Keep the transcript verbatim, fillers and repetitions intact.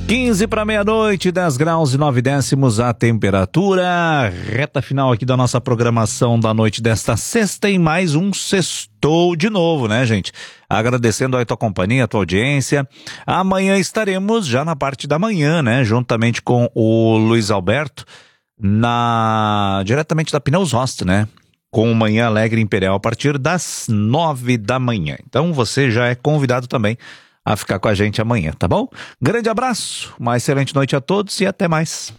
quinze para meia-noite, dez graus e nove décimos a temperatura. Reta final aqui da nossa programação da noite desta sexta em mais um Sextou de novo, né, gente? Agradecendo a tua companhia, a tua audiência. Amanhã estaremos já na parte da manhã, né? Juntamente com o Luiz Alberto, na diretamente da Pneus Host, né? Com o Manhã Alegre Imperial a partir das nove da manhã. Então você já é convidado também a ficar com a gente amanhã, tá bom? Grande abraço, uma excelente noite a todos e até mais.